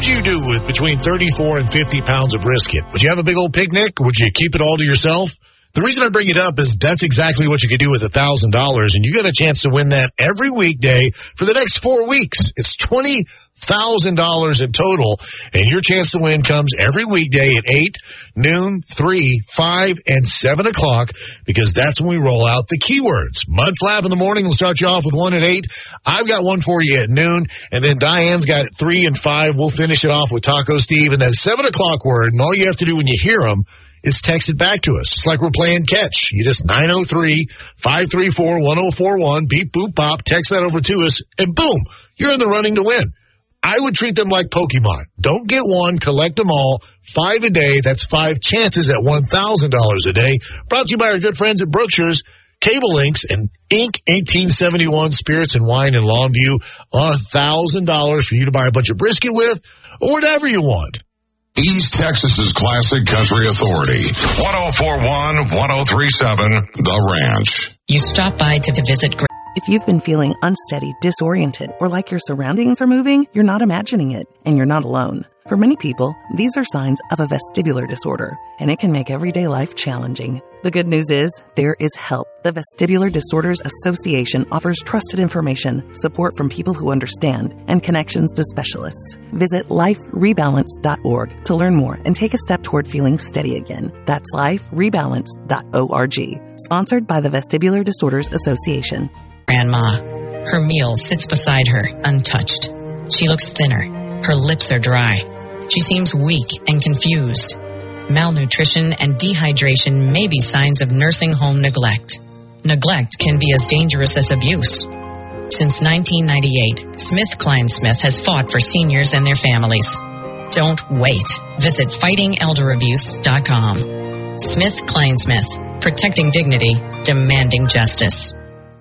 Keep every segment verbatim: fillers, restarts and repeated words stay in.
would you do with between thirty-four and fifty pounds of brisket? Would you have a big old picnic? Would you keep it all to yourself? The reason I bring it up is that's exactly what you could do with one thousand dollars, and you get a chance to win that every weekday for the next four weeks. It's twenty thousand dollars in total, and your chance to win comes every weekday at eight, noon, three, five, and seven o'clock, because that's when we roll out the keywords. Mud Flap in the morning will start you off with one at eight. I've got one for you at noon, and then Diane's got three and five. We'll finish it off with Taco Steve, and that seven o'clock word, and all you have to do when you hear them is text it back to us. It's like we're playing catch. You just nine oh three, five three four, one oh four one, beep, boop, pop, text that over to us, and boom, you're in the running to win. I would treat them like Pokemon. Don't get one, collect them all. Five a day, that's five chances at one thousand dollars a day. Brought to you by our good friends at Brookshire's, Cable Links, and Inc eighteen seventy-one Spirits and Wine in Longview. one thousand dollars for you to buy a bunch of brisket with, or whatever you want. East Texas's classic country authority. one oh four one, one oh three seven, The Ranch. You stop by to visit Gra- If you've been feeling unsteady, disoriented, or like your surroundings are moving, you're not imagining it, and you're not alone. For many people, these are signs of a vestibular disorder, and it can make everyday life challenging. The good news is, there is help. The Vestibular Disorders Association offers trusted information, support from people who understand, and connections to specialists. Visit life rebalance dot org to learn more and take a step toward feeling steady again. That's life rebalance dot org. Sponsored by the Vestibular Disorders Association. Grandma. Her meal sits beside her, untouched. She looks thinner. Her lips are dry. She seems weak and confused. Malnutrition and dehydration may be signs of nursing home neglect. Neglect can be as dangerous as abuse. Since nineteen ninety-eight, Smith Klein Smith has fought for seniors and their families. Don't wait. Visit fighting elder abuse dot com. Smith Klein Smith, protecting dignity, demanding justice.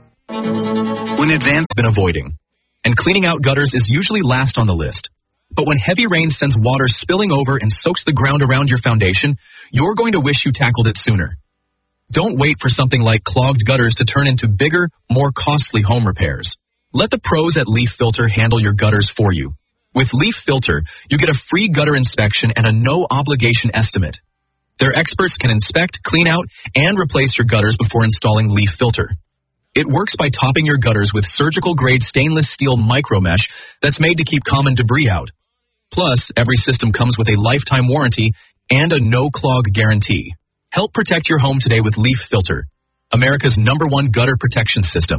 When advanced been avoiding, and cleaning out gutters is usually last on the list. But when heavy rain sends water spilling over and soaks the ground around your foundation, you're going to wish you tackled it sooner. Don't wait for something like clogged gutters to turn into bigger, more costly home repairs. Let the pros at Leaf Filter handle your gutters for you. With Leaf Filter, you get a free gutter inspection and a no-obligation estimate. Their experts can inspect, clean out, and replace your gutters before installing Leaf Filter. It works by topping your gutters with surgical-grade stainless steel micromesh that's made to keep common debris out. Plus, every system comes with a lifetime warranty and a no-clog guarantee. Help protect your home today with Leaf Filter, America's number one gutter protection system.